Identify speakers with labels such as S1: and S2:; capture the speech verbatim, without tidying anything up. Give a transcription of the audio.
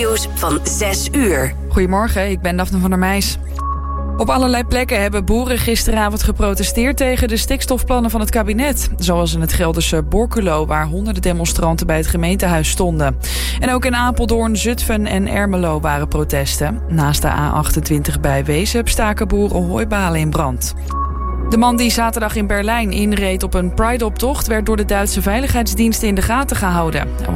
S1: nieuws van zes uur.
S2: Goedemorgen, ik ben Daphne van der Meijs. Op allerlei plekken hebben boeren gisteravond geprotesteerd tegen de stikstofplannen van het kabinet. Zoals in het Gelderse Borculo, waar honderden demonstranten bij het gemeentehuis stonden. En ook in Apeldoorn, Zutphen en Ermelo waren protesten. Naast de A achtentwintig bij Wezep staken boeren hooibalen in brand. De man die zaterdag in Berlijn inreed op een Pride-optocht werd door de Duitse veiligheidsdiensten in de gaten gehouden.